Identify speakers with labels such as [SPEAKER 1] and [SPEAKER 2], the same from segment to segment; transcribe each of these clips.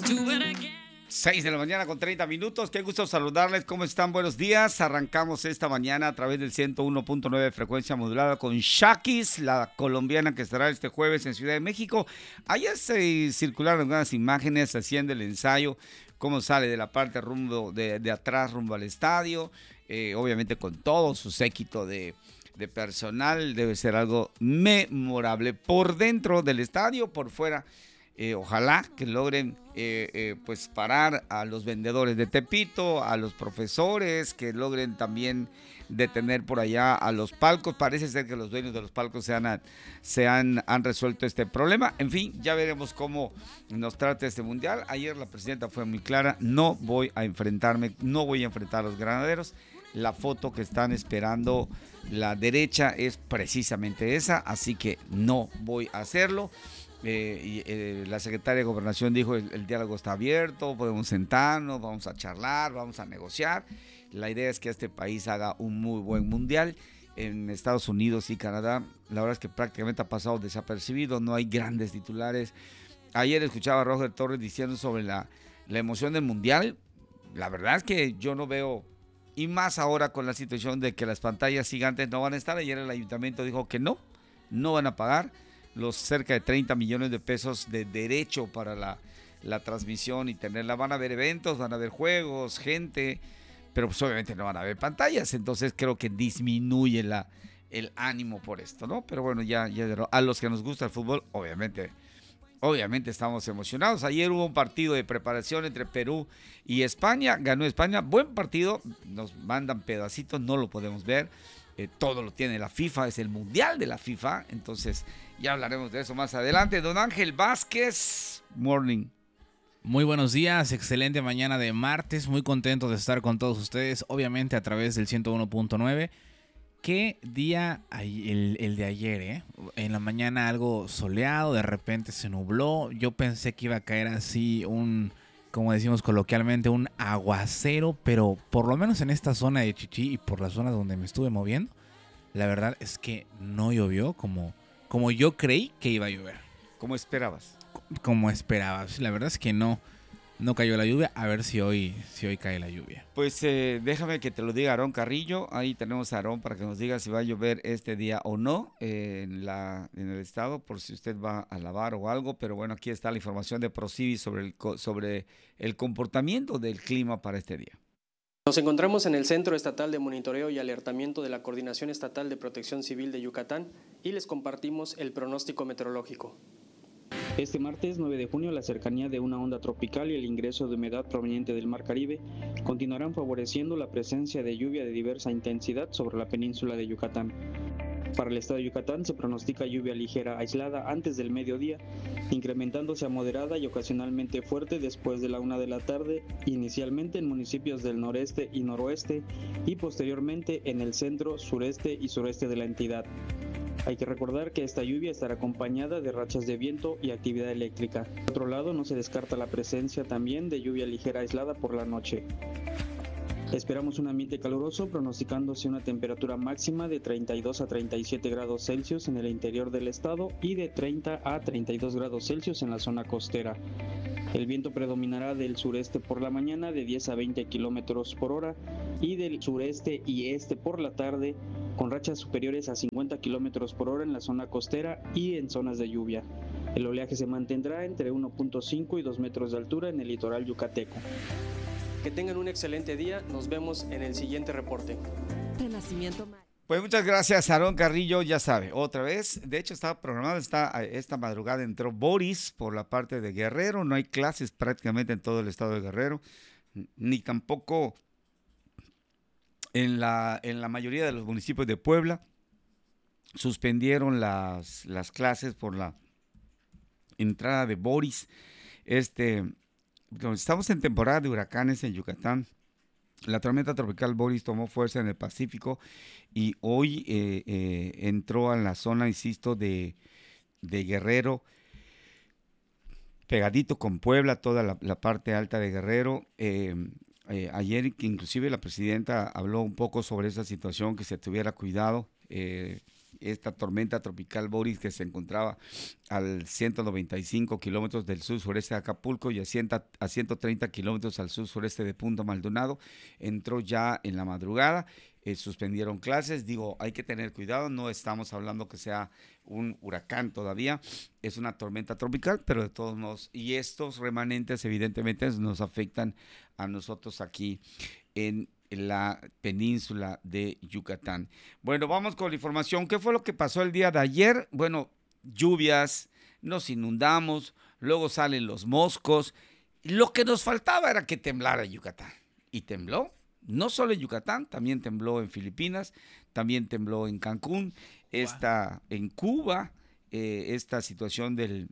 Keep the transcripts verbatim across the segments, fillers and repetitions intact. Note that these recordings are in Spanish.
[SPEAKER 1] seis de la mañana con treinta minutos. Qué gusto saludarles. ¿Cómo están? Buenos días. Arrancamos esta mañana a través del ciento uno punto nueve de frecuencia modulada con Shakis, la colombiana que estará este jueves en Ciudad de México. Ayer se circularon algunas imágenes haciendo el ensayo, cómo sale de la parte rumbo de, de atrás rumbo al estadio, eh, obviamente con todo su séquito de, de personal. Debe ser algo memorable por dentro del estadio, por fuera. Eh, ojalá que logren eh, eh, pues parar a los vendedores de Tepito, a los profesores, que logren también detener por allá a los palcos. Parece ser que los dueños de los palcos se han, se han, han resuelto este problema. En fin, ya veremos cómo nos trata este mundial. Ayer la presidenta fue muy clara: no voy a enfrentarme, no voy a enfrentar a los granaderos. La foto que están esperando la derecha es precisamente esa, así que no voy a hacerlo. Eh, y, eh, la secretaria de Gobernación dijo: el, el diálogo está abierto, podemos sentarnos, vamos a charlar, vamos a negociar. La idea es que este país haga un muy buen mundial. En Estados Unidos y Canadá, la verdad es que prácticamente ha pasado desapercibido, no hay grandes titulares. Ayer escuchaba a Roger Torres diciendo sobre la, la emoción del mundial. La verdad es que yo no veo, y más ahora con la situación de que las pantallas gigantes no van a estar. Ayer el ayuntamiento dijo que no, no van a pagar los cerca de treinta millones de pesos de derecho para la, la transmisión y tenerla. Van a haber eventos, van a haber juegos, gente, pero pues obviamente no van a haber pantallas. Entonces creo que disminuye la, el ánimo por esto, ¿no? Pero bueno, ya, ya a los que nos gusta el fútbol, obviamente, obviamente estamos emocionados. Ayer hubo un partido de preparación entre Perú y España. Ganó España, buen partido. Nos mandan pedacitos, no lo podemos ver. Eh, todo lo tiene la FIFA, es el mundial de la FIFA. Entonces ya hablaremos de eso más adelante. Don Ángel Vázquez, morning.
[SPEAKER 2] Muy buenos días, excelente mañana de martes, muy contento de estar con todos ustedes, obviamente a través del ciento uno punto nueve. Qué día el, el de ayer, ¿eh? En la mañana algo soleado, de repente se nubló. Yo pensé que iba a caer así un, como decimos coloquialmente, un aguacero, pero por lo menos en esta zona de Chichí y por la zona donde me estuve moviendo, la verdad es que no llovió como, como yo creí que iba a llover.
[SPEAKER 1] ¿Cómo esperabas?
[SPEAKER 2] Como esperabas. La verdad es que no, no cayó la lluvia. A ver si hoy, si hoy cae la lluvia.
[SPEAKER 1] Pues eh, déjame que te lo diga Aarón Carrillo. Ahí tenemos a Aarón para que nos diga si va a llover este día o no eh, en, la, en el estado, por si usted va a lavar o algo. Pero bueno, aquí está la información de ProCivi sobre el, sobre el comportamiento del clima para este día.
[SPEAKER 3] Nos encontramos en el Centro Estatal de Monitoreo y Alertamiento de la Coordinación Estatal de Protección Civil de Yucatán y les compartimos el pronóstico meteorológico.
[SPEAKER 4] Este martes nueve de junio, la cercanía de una onda tropical y el ingreso de humedad proveniente del Mar Caribe continuarán favoreciendo la presencia de lluvia de diversa intensidad sobre la península de Yucatán. Para el estado de Yucatán se pronostica lluvia ligera aislada antes del mediodía, incrementándose a moderada y ocasionalmente fuerte después de la una de la tarde, inicialmente en municipios del noreste y noroeste y posteriormente en el centro, sureste y sureste de la entidad. Hay que recordar que esta lluvia estará acompañada de rachas de viento y actividad eléctrica. Por otro lado, no se descarta la presencia también de lluvia ligera aislada por la noche. Esperamos un ambiente caluroso, pronosticándose una temperatura máxima de treinta y dos a treinta y siete grados Celsius en el interior del estado y de treinta a treinta y dos grados Celsius en la zona costera. El viento predominará del sureste por la mañana de diez a veinte kilómetros por hora y del sureste y este por la tarde con rachas superiores a cincuenta kilómetros por hora en la zona costera y en zonas de lluvia. El oleaje se mantendrá entre uno punto cinco y dos metros de altura en el litoral yucateco.
[SPEAKER 3] Que tengan un excelente día, nos vemos en el siguiente reporte.
[SPEAKER 5] Renacimiento.
[SPEAKER 1] Pues muchas gracias, Aarón Carrillo. Ya sabe, otra vez, de hecho estaba programado, esta, esta madrugada entró Boris por la parte de Guerrero. No hay clases prácticamente en todo el estado de Guerrero, ni tampoco en la, en la mayoría de los municipios de Puebla. Suspendieron las, las clases por la entrada de Boris. Este, estamos en temporada de huracanes en Yucatán. La tormenta tropical Boris tomó fuerza en el Pacífico y hoy eh, eh, entró a la zona, insisto, de, de Guerrero, pegadito con Puebla, toda la, la parte alta de Guerrero. Eh, eh, ayer inclusive la presidenta habló un poco sobre esa situación, que se tuviera cuidado. Eh, esta tormenta tropical Boris, que se encontraba al ciento noventa y cinco kilómetros del sur sureste de Acapulco y a, ciento, a ciento treinta kilómetros al sur sureste de Punta Maldonado, entró ya en la madrugada. Eh, suspendieron clases. Digo, hay que tener cuidado, no estamos hablando que sea un huracán todavía, es una tormenta tropical, pero de todos modos, y estos remanentes evidentemente nos afectan a nosotros aquí en la península de Yucatán. Bueno, vamos con la información. ¿Qué fue lo que pasó el día de ayer? Bueno, lluvias, nos inundamos, luego salen los moscos. Lo que nos faltaba era que temblara Yucatán, y tembló. No solo en Yucatán, también tembló en Filipinas, también tembló en Cancún, esta, en Cuba, eh, esta situación del,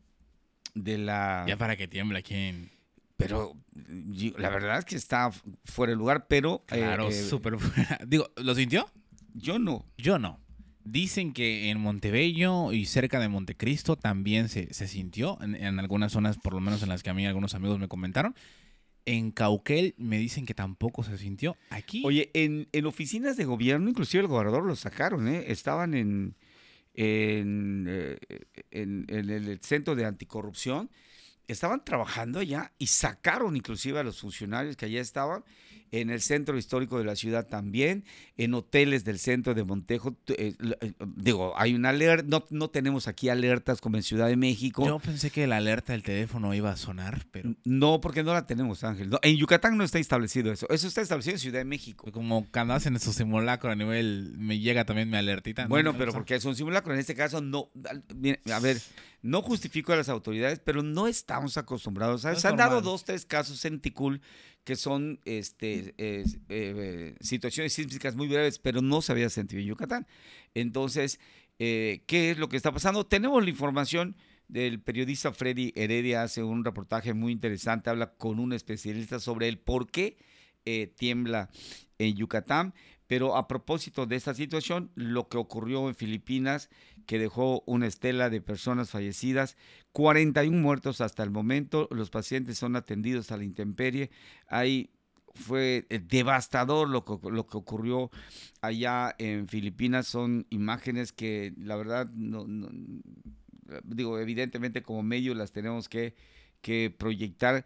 [SPEAKER 1] de la...
[SPEAKER 2] Ya para que tiembla aquí en...
[SPEAKER 1] Pero la verdad es que está fuera de lugar, pero...
[SPEAKER 2] Claro,
[SPEAKER 1] eh,
[SPEAKER 2] súper fuera. Digo, ¿lo sintió?
[SPEAKER 1] Yo no.
[SPEAKER 2] Yo no. Dicen que en Montebello y cerca de Montecristo también se, se sintió, en, en algunas zonas, por lo menos en las que a mí algunos amigos me comentaron. En Cauquel me dicen que tampoco se sintió. Aquí...
[SPEAKER 1] Oye, en, en oficinas de gobierno, inclusive el gobernador lo sacaron, ¿eh? Estaban en, en, eh, en, en el centro de anticorrupción, estaban trabajando allá y sacaron inclusive a los funcionarios que allá estaban, en el centro histórico de la ciudad también, en hoteles del centro de Montejo. Eh, eh, digo, hay una alerta, no, no tenemos aquí alertas como en Ciudad de México.
[SPEAKER 2] Yo pensé que la alerta del teléfono iba a sonar, pero...
[SPEAKER 1] No, porque no la tenemos, Ángel. No, en Yucatán no está establecido eso. Eso está establecido en Ciudad de México.
[SPEAKER 2] Como cuando hacen esos simulacros a nivel, me llega también mi alertita.
[SPEAKER 1] Bueno,
[SPEAKER 2] ¿no?
[SPEAKER 1] pero porque es un simulacro. En este caso, no. A ver, no justifico a las autoridades, pero no estamos acostumbrados. ¿Sabes?
[SPEAKER 2] No es
[SPEAKER 1] Se han dado
[SPEAKER 2] normal.
[SPEAKER 1] dos, tres casos en Ticul que son este, eh, eh, situaciones sísmicas muy breves, pero no se había sentido en Yucatán. Entonces, eh, ¿qué es lo que está pasando? Tenemos la información del periodista Freddy Heredia, hace un reportaje muy interesante, habla con un especialista sobre el por qué eh, tiembla en Yucatán. Pero a propósito de esta situación, lo que ocurrió en Filipinas, que dejó una estela de personas fallecidas, cuarenta y uno muertos hasta el momento, los pacientes son atendidos a la intemperie. Ahí fue devastador lo que, lo que ocurrió allá en Filipinas, son imágenes que la verdad, no, no, digo, evidentemente como medio las tenemos que, que proyectar,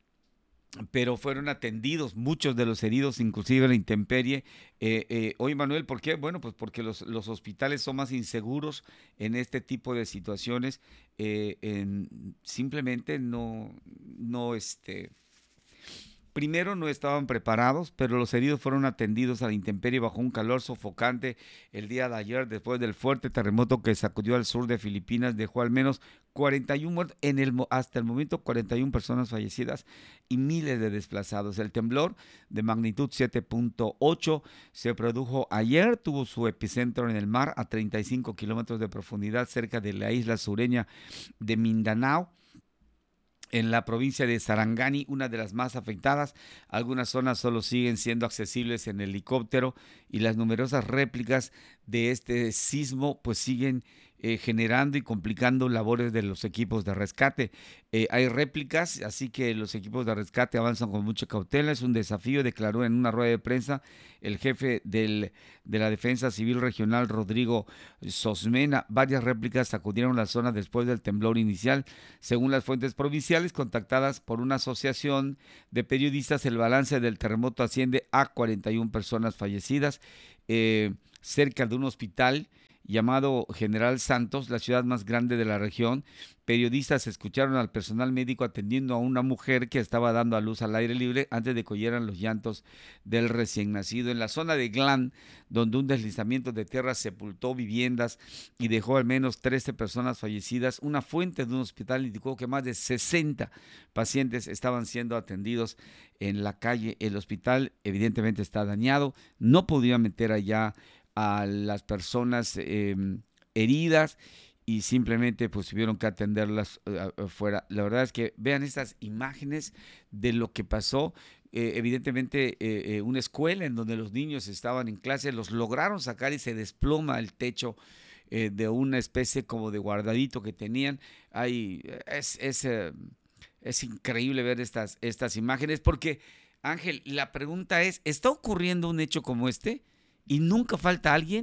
[SPEAKER 1] pero fueron atendidos muchos de los heridos, inclusive en la intemperie. Eh, eh, oye, Manuel, ¿por qué? Bueno, pues porque los, los hospitales son más inseguros en este tipo de situaciones. Eh, en, simplemente no, no, este... Primero no estaban preparados, pero los heridos fueron atendidos a la intemperie bajo un calor sofocante el día de ayer, después del fuerte terremoto que sacudió al sur de Filipinas, dejó al menos cuarenta y uno muertos, en el, hasta el momento cuarenta y una personas fallecidas y miles de desplazados. El temblor de magnitud siete punto ocho se produjo ayer, tuvo su epicentro en el mar a treinta y cinco kilómetros de profundidad cerca de la isla sureña de Mindanao, en la provincia de Sarangani, una de las más afectadas. Algunas zonas solo siguen siendo accesibles en helicóptero y las numerosas réplicas de este sismo pues siguen eh, generando y complicando labores de los equipos de rescate. Eh, hay réplicas, así que los equipos de rescate avanzan con mucha cautela. Es un desafío, declaró en una rueda de prensa el jefe del, de la Defensa Civil Regional, Rodrigo Sosmena. Varias réplicas sacudieron la zona después del temblor inicial. Según las fuentes provinciales contactadas por una asociación de periodistas, el balance del terremoto asciende a cuarenta y una personas fallecidas. Eh, cerca de un hospital llamado General Santos, la ciudad más grande de la región, periodistas escucharon al personal médico atendiendo a una mujer que estaba dando a luz al aire libre antes de que oyeran los llantos del recién nacido. En la zona de Glán, donde un deslizamiento de tierra sepultó viviendas y dejó al menos trece personas fallecidas, una fuente de un hospital indicó que más de sesenta pacientes estaban siendo atendidos en la calle. El hospital evidentemente está dañado, no podía meter allá a las personas eh, heridas y simplemente pues tuvieron que atenderlas afuera. Uh, la verdad es que vean estas imágenes de lo que pasó. Eh, evidentemente eh, eh, una escuela en donde los niños estaban en clase, los lograron sacar y se desploma el techo eh, de una especie como de guardadito que tenían. Hay, es, es, eh, es increíble ver estas, estas imágenes porque, Ángel, la pregunta es, ¿está ocurriendo un hecho como este? Y nunca falta alguien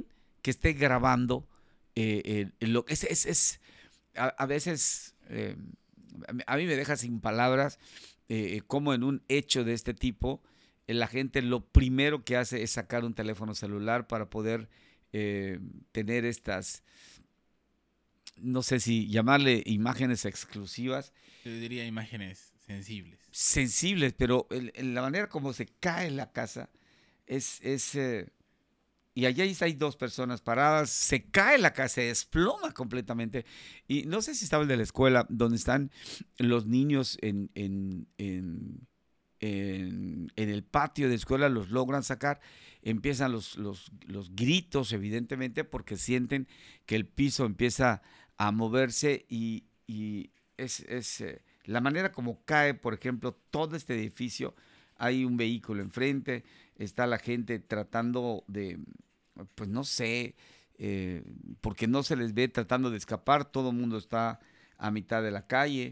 [SPEAKER 1] que esté grabando. Eh, eh, lo, es, es, es a, a veces, eh, a mí me deja sin palabras eh, cómo en un hecho de este tipo, eh, la gente lo primero que hace es sacar un teléfono celular para poder eh, tener estas, no sé si llamarle imágenes exclusivas.
[SPEAKER 2] Yo diría imágenes sensibles.
[SPEAKER 1] Sensibles, pero en, en la manera como se cae la casa es... es eh, y allá hay dos personas paradas, se cae la casa, se desploma completamente. Y no sé si estaba el de la escuela, donde están los niños en, en, en, en, en el patio de escuela, los logran sacar, empiezan los, los, los gritos, evidentemente, porque sienten que el piso empieza a moverse y, y es, es eh, la manera como cae, por ejemplo, todo este edificio. Hay un vehículo enfrente, está la gente tratando de, pues no sé, eh, porque no se les ve tratando de escapar, todo el mundo está a mitad de la calle.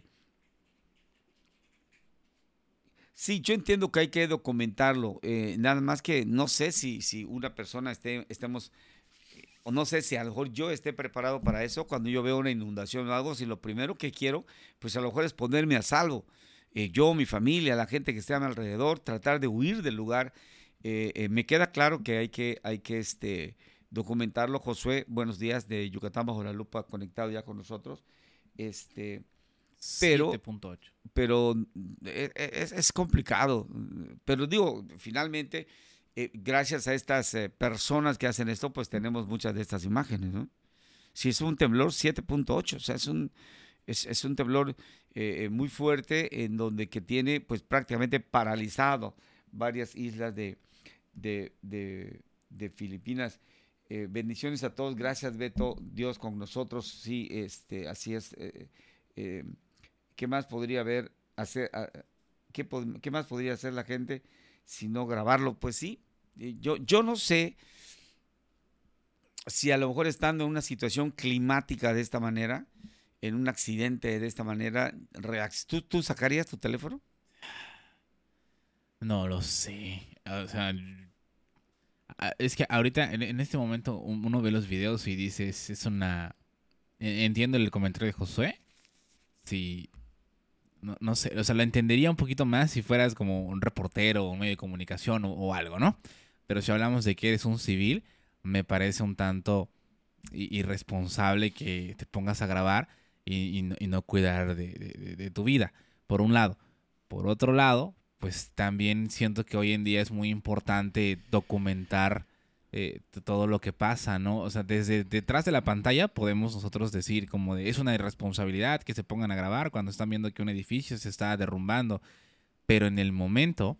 [SPEAKER 1] Sí, yo entiendo que hay que documentarlo, eh, nada más que no sé si, si una persona esté, estemos, o no sé si a lo mejor yo esté preparado para eso, cuando yo veo una inundación o algo, si lo primero que quiero, pues a lo mejor es ponerme a salvo. Eh, yo, mi familia, la gente que esté a mi alrededor, tratar de huir del lugar. Eh, eh, me queda claro que hay que, hay que este, documentarlo. Josué, buenos días, de Yucatán Bajo la Lupa, conectado ya con nosotros. Este, pero,
[SPEAKER 2] siete punto ocho.
[SPEAKER 1] pero es, es complicado. Pero digo, finalmente, eh, gracias a estas eh, personas que hacen esto, pues tenemos muchas de estas imágenes, ¿no? Si es un temblor siete punto ocho, o sea, es un... Es, es un temblor eh, muy fuerte en donde que tiene pues prácticamente paralizado varias islas de, de, de, de Filipinas. Eh, bendiciones a todos, gracias Beto, Dios con nosotros, sí, este, así es. Eh, eh, ¿Qué más podría haber, hacer, a, qué, qué más podría hacer la gente si no grabarlo? Pues sí, yo, yo no sé si a lo mejor estando en una situación climática de esta manera, en un accidente de esta manera, ¿tú, tú sacarías tu teléfono?
[SPEAKER 2] No lo sé. O sea, es que ahorita, en, en este momento, uno ve los videos y dice, es, es una... Entiendo el comentario de Josué. Sí, no, no sé, o sea, lo entendería un poquito más si fueras como un reportero o un medio de comunicación o, o algo, ¿no? Pero si hablamos de que eres un civil, me parece un tanto irresponsable que te pongas a grabar Y, y, no, y no cuidar de, de, de tu vida, por un lado. Por otro lado, pues también siento que hoy en día es muy importante documentar eh, todo lo que pasa, ¿no? O sea, desde detrás de la pantalla podemos nosotros decir como de, es una irresponsabilidad que se pongan a grabar cuando están viendo que un edificio se está derrumbando, pero en el momento,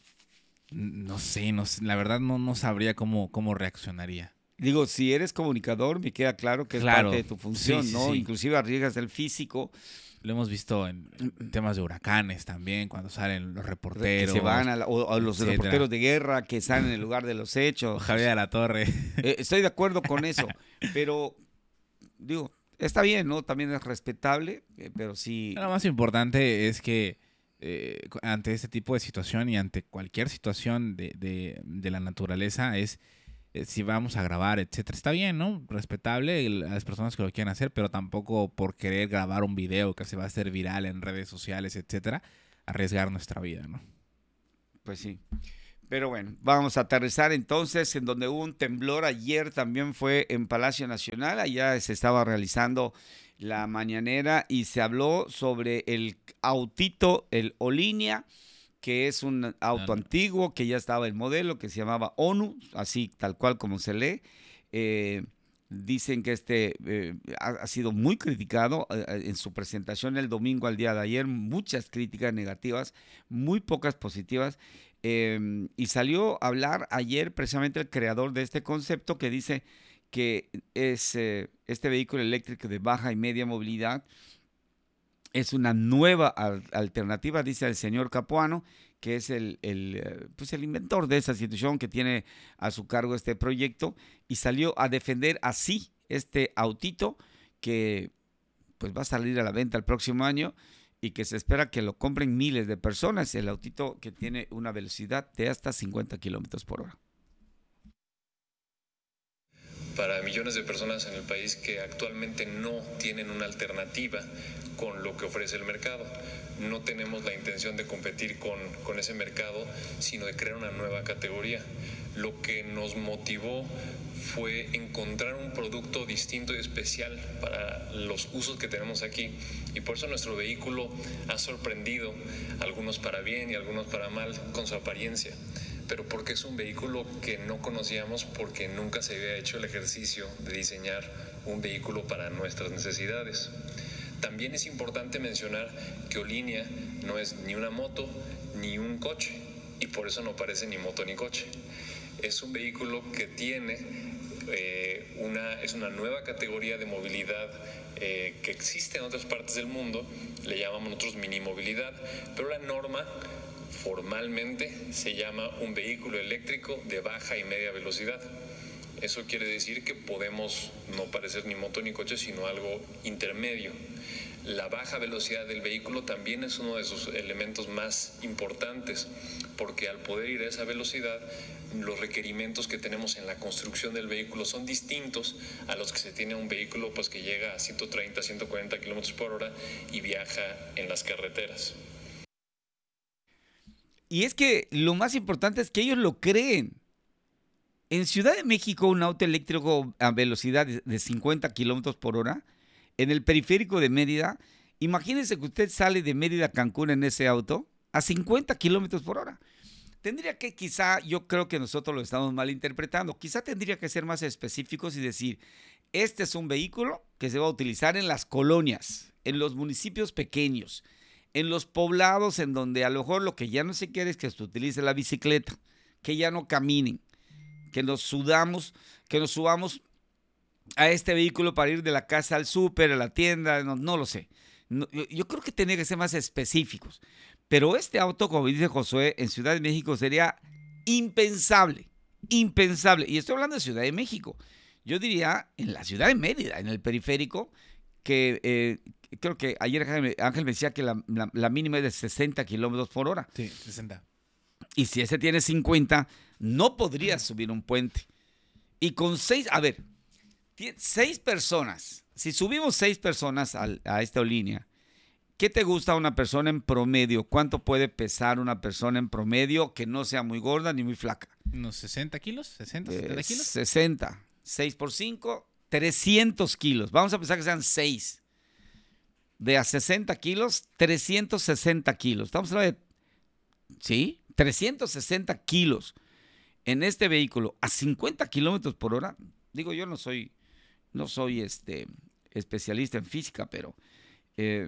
[SPEAKER 2] no sé, no, la verdad no, no sabría cómo, cómo reaccionaría.
[SPEAKER 1] Digo, si eres comunicador, me queda claro que
[SPEAKER 2] claro,
[SPEAKER 1] es parte de tu función,
[SPEAKER 2] sí, sí,
[SPEAKER 1] ¿no?
[SPEAKER 2] sí.
[SPEAKER 1] Inclusive arriesgas el físico.
[SPEAKER 2] Lo hemos visto en temas de huracanes también, cuando salen los reporteros.
[SPEAKER 1] Que se van a la, o, o los etcétera. reporteros de guerra que salen en el lugar de los hechos.
[SPEAKER 2] O Javier de la Torre.
[SPEAKER 1] Eh, estoy de acuerdo con eso, pero digo, está bien, ¿no? También es respetable, eh, pero sí...
[SPEAKER 2] Lo más importante es que eh, ante este tipo de situación y ante cualquier situación de, de, de la naturaleza es... si vamos a grabar, etcétera, está bien, ¿no? Respetable a las personas que lo quieran hacer, pero tampoco por querer grabar un video que se va a hacer viral en redes sociales, etcétera, arriesgar nuestra vida, ¿no?
[SPEAKER 1] Pues sí. Pero bueno, vamos a aterrizar entonces en donde hubo un temblor ayer, también fue en Palacio Nacional, allá se estaba realizando la mañanera y se habló sobre el autito, el Olinia, que es un auto no, no. antiguo, que ya estaba el modelo, que se llamaba ONU, así tal cual como se lee. Eh, dicen que este eh, ha, ha sido muy criticado eh, en su presentación el domingo al día de ayer, muchas críticas negativas, muy pocas positivas. Eh, y salió a hablar ayer precisamente el creador de este concepto que dice que es eh, este vehículo eléctrico de baja y media movilidad. Es una nueva alternativa, dice el señor Capuano, que es el, el, pues el inventor de esa situación que tiene a su cargo este proyecto, y salió a defender así este autito que pues va a salir a la venta el próximo año y que se espera que lo compren miles de personas, el autito que tiene una velocidad de hasta cincuenta kilómetros por hora.
[SPEAKER 5] para millones de personas en el país que actualmente no tienen una alternativa con lo que ofrece el mercado. No tenemos la intención de competir con, con ese mercado, sino de crear una nueva categoría. Lo que nos motivó fue encontrar un producto distinto y especial para los usos que tenemos aquí, y por eso nuestro vehículo ha sorprendido a algunos para bien y a algunos para mal con su apariencia, pero porque es un vehículo que no conocíamos, porque nunca se había hecho el ejercicio de diseñar un vehículo para nuestras necesidades. También es importante mencionar que Olinia no es ni una moto ni un coche, y por eso no parece ni moto ni coche. Es un vehículo que tiene eh, una, es una nueva categoría de movilidad eh, que existe en otras partes del mundo, le llamamos nosotros mini movilidad, pero la norma formalmente se llama un vehículo eléctrico de baja y media velocidad. Eso quiere decir que podemos no parecer ni moto ni coche, sino algo intermedio. La baja velocidad del vehículo también es uno de sus elementos más importantes, porque al poder ir a esa velocidad, los requerimientos que tenemos en la construcción del vehículo son distintos a los que se tiene un vehículo pues, que llega a ciento treinta, ciento cuarenta kilómetros por hora y viaja en las carreteras.
[SPEAKER 1] Y es que lo más importante es que ellos lo creen. En Ciudad de México, un auto eléctrico a velocidad de cincuenta kilómetros por hora, en el periférico de Mérida, imagínense que usted sale de Mérida a Cancún en ese auto a cincuenta kilómetros por hora. Tendría que quizá, yo creo que nosotros lo estamos malinterpretando, quizá tendría que ser más específicos y decir, este es un vehículo que se va a utilizar en las colonias, en los municipios pequeños, en los poblados en donde a lo mejor lo que ya no se quiere es que se utilice la bicicleta, que ya no caminen, que nos sudamos, que nos subamos a este vehículo para ir de la casa al súper, a la tienda, no, no lo sé. No, yo, yo creo que tenía que ser más específicos. Pero este auto, como dice Josué, en Ciudad de México sería impensable, impensable. Y estoy hablando de Ciudad de México. Yo diría en la ciudad de Mérida, en el periférico, que eh, creo que ayer Ángel, Ángel me decía que la, la, la mínima es de sesenta kilómetros por hora.
[SPEAKER 2] Sí, sesenta.
[SPEAKER 1] Y si ese tiene cincuenta, no podría subir un puente. Y con seis, a ver, seis personas, si subimos seis personas a, a esta línea, ¿qué te gusta una persona en promedio? ¿Cuánto puede pesar una persona en promedio que no sea muy gorda ni muy flaca?
[SPEAKER 2] ¿Unos sesenta kilos? ¿sesenta, setenta
[SPEAKER 1] Eh,
[SPEAKER 2] kilos?
[SPEAKER 1] sesenta. seis por cinco, trescientos kilos. Vamos a pensar que sean seis. De a sesenta kilos, trescientos sesenta kilos. Estamos hablando de, ¿sí? trescientos sesenta kilos en este vehículo a cincuenta kilómetros por hora. Digo, yo no soy, no soy este, especialista en física, pero... Eh,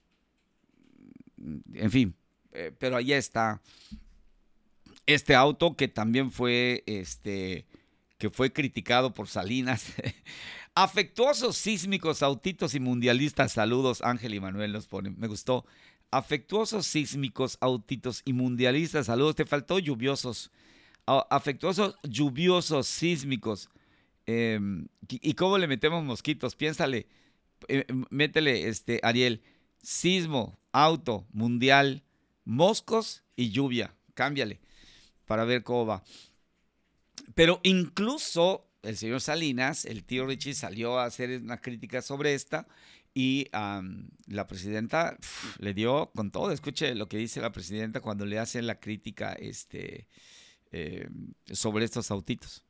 [SPEAKER 1] en fin, eh, pero allá está este auto que también fue, este, que fue criticado por Salinas. Afectuosos, sísmicos, autitos y mundialistas. Saludos, Ángel y Manuel nos ponen. Me gustó. Afectuosos, sísmicos, autitos y mundialistas. Saludos. Te faltó lluviosos. Afectuosos, lluviosos, sísmicos. Eh, ¿Y cómo le metemos mosquitos? Piénsale. Eh, métele, este, Ariel. Sismo, auto, mundial, moscos y lluvia. Cámbiale para ver cómo va. Pero incluso el señor Salinas, el tío Richie, salió a hacer una crítica sobre esta y um, la presidenta pff, le dio con todo. Escuche lo que dice la presidenta cuando le hace la crítica este, eh, sobre estos autitos.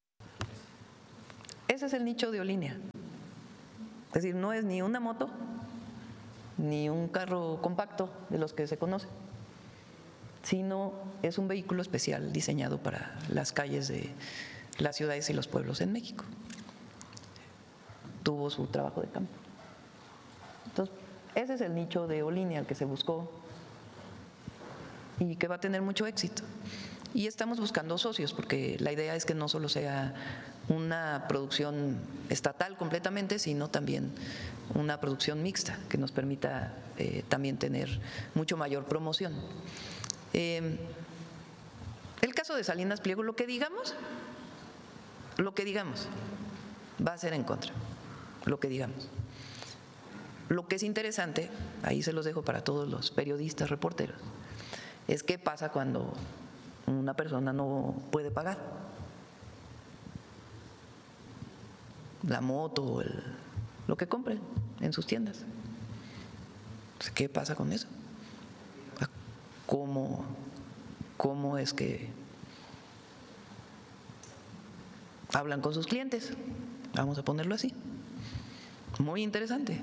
[SPEAKER 6] Ese es el nicho de Olinia. Es decir, no es ni una moto ni un carro compacto de los que se conocen, sino es un vehículo especial diseñado para las calles de las ciudades y los pueblos en México. Tuvo su trabajo de campo. Entonces, ese es el nicho de Olinia al que se buscó y que va a tener mucho éxito. Y estamos buscando socios, porque la idea es que no solo sea una producción estatal completamente, sino también una producción mixta que nos permita eh, también tener mucho mayor promoción. Eh, el caso de Salinas Pliego, lo que digamos, lo que digamos, va a ser en contra, lo que digamos. Lo que es interesante, ahí se los dejo para todos los periodistas, reporteros, es qué pasa cuando una persona no puede pagar. la moto, el, lo que compren en sus tiendas. ¿Qué pasa con eso? ¿Cómo, cómo es que hablan con sus clientes? Vamos a ponerlo así. Muy interesante.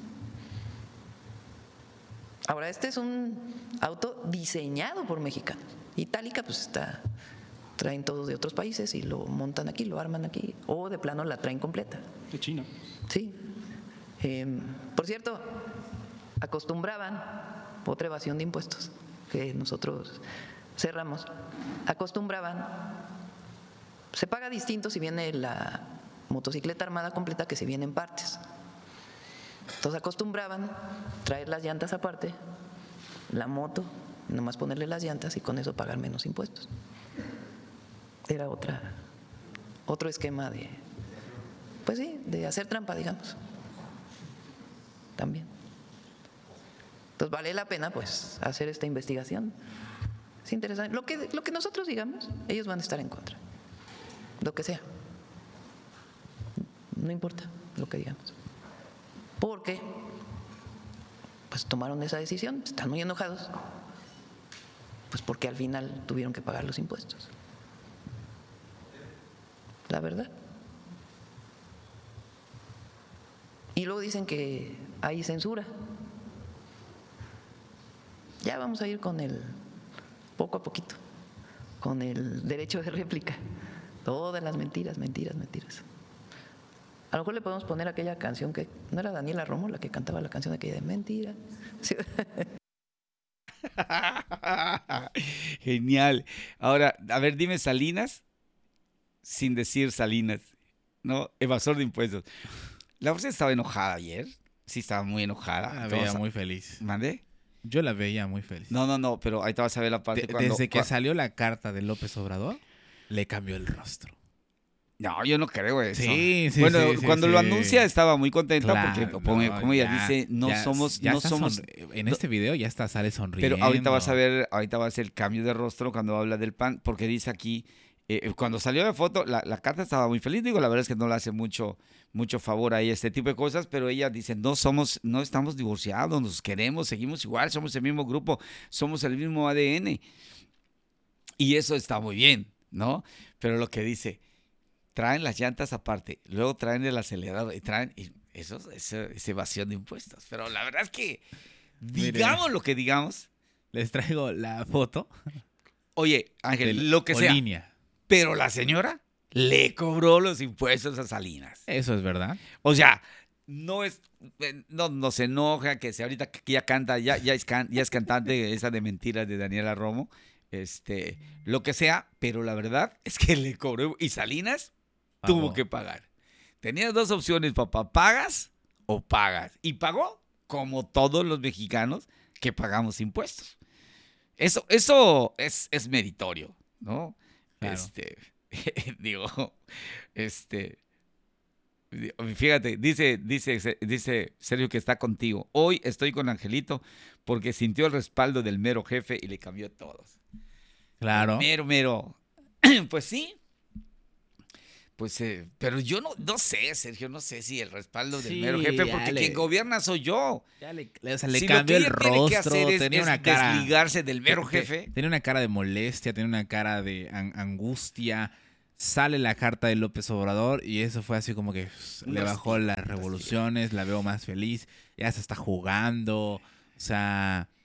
[SPEAKER 6] Ahora, este es un auto diseñado por mexicanos. Itálica, pues está, traen todos de otros países y lo montan aquí, lo arman aquí, o de plano la traen completa.
[SPEAKER 4] De China.
[SPEAKER 6] Sí. Eh, por cierto, acostumbraban, otra evasión de impuestos que nosotros cerramos, acostumbraban, se paga distinto si viene la motocicleta armada completa que si viene en partes. Entonces acostumbraban traer las llantas aparte, la moto, nomás ponerle las llantas y con eso pagar menos impuestos. Era otra, otro esquema de, pues sí, de hacer trampa, digamos. También. Entonces vale la pena pues hacer esta investigación. Es interesante. Lo que, lo que nosotros digamos, ellos van a estar en contra. Lo que sea. No importa lo que digamos. Porque pues tomaron esa decisión, están muy enojados, pues porque al final tuvieron que pagar los impuestos. La verdad. Y luego dicen que hay censura. Ya vamos a ir con el, poco a poquito, con el derecho de réplica. Todas las mentiras, mentiras, mentiras. A lo mejor le podemos poner aquella canción que, ¿no era Daniela Romo la que cantaba la canción aquella de mentira? Sí.
[SPEAKER 1] Genial. Ahora, a ver, dime Salinas sin decir Salinas, ¿no? Evasor de impuestos. La Fuerza estaba enojada ayer. Sí, estaba muy enojada.
[SPEAKER 2] La veía muy feliz.
[SPEAKER 1] ¿Mandé?
[SPEAKER 2] Yo la veía muy feliz.
[SPEAKER 1] No, no, no, pero ahí te vas a ver la parte
[SPEAKER 2] De,
[SPEAKER 1] cuando...
[SPEAKER 2] Desde que
[SPEAKER 1] cua...
[SPEAKER 2] salió la carta de López Obrador, le cambió el rostro.
[SPEAKER 1] No, yo no creo eso.
[SPEAKER 2] Sí, sí,
[SPEAKER 1] bueno,
[SPEAKER 2] sí,
[SPEAKER 1] cuando
[SPEAKER 2] sí,
[SPEAKER 1] lo
[SPEAKER 2] sí.
[SPEAKER 1] anuncia estaba muy contenta
[SPEAKER 2] Claro,
[SPEAKER 1] porque, como,
[SPEAKER 2] no,
[SPEAKER 1] como ella
[SPEAKER 2] ya,
[SPEAKER 1] dice, no
[SPEAKER 2] ya,
[SPEAKER 1] somos...
[SPEAKER 2] ya
[SPEAKER 1] no somos
[SPEAKER 2] En este video ya está, sale sonriendo.
[SPEAKER 1] Pero ahorita vas a ver, ahorita va a ser el cambio de rostro cuando habla del P A N, porque dice aquí, eh, cuando salió la foto, la, la carta estaba muy feliz. Digo, la verdad es que no le hace mucho, mucho favor a ella este tipo de cosas, pero ella dice, no somos, no estamos divorciados, nos queremos, seguimos igual, somos el mismo grupo, somos el mismo A D N. Y eso está muy bien, ¿no? Pero lo que dice, traen las llantas aparte, luego traen el acelerador y traen, y eso es, es evasión de impuestos. Pero la verdad es que, digamos Mire, lo que digamos.
[SPEAKER 2] Les traigo la foto.
[SPEAKER 1] Oye, Ángel, lo que sea.
[SPEAKER 2] Línea.
[SPEAKER 1] Pero la señora le cobró los impuestos a Salinas.
[SPEAKER 2] Eso es verdad.
[SPEAKER 1] O sea, no es, no, no se enoja que se ahorita que ya canta, ya, ya, es, can, ya es cantante esa de mentiras de Daniela Romo, este, lo que sea, pero la verdad es que le cobró y Salinas pagó. Tuvo que pagar. Tenías dos opciones, papá, pagas o pagas. Y pagó como todos los mexicanos que pagamos impuestos. Eso, eso es, es meritorio, ¿no? Claro. Este, digo, este, fíjate, dice, dice, dice Sergio que está contigo. Hoy estoy con Angelito porque sintió el respaldo del mero jefe y le cambió a todos.
[SPEAKER 2] Claro.
[SPEAKER 1] El mero, mero. Pues sí. Pues, eh, pero yo no, no sé, Sergio, no sé si el respaldo sí, del mero jefe, porque le, quien gobierna soy yo.
[SPEAKER 2] Ya le, o sea, le
[SPEAKER 1] si
[SPEAKER 2] cambió el rostro,
[SPEAKER 1] que hacer es,
[SPEAKER 2] tenía
[SPEAKER 1] es
[SPEAKER 2] una cara,
[SPEAKER 1] desligarse del mero jefe.
[SPEAKER 2] Tenía una cara de molestia, tenía una cara de an, angustia. Sale la carta de López Obrador y eso fue así como que pff, le bajó las revoluciones, la veo más feliz, ya se está jugando, o sea,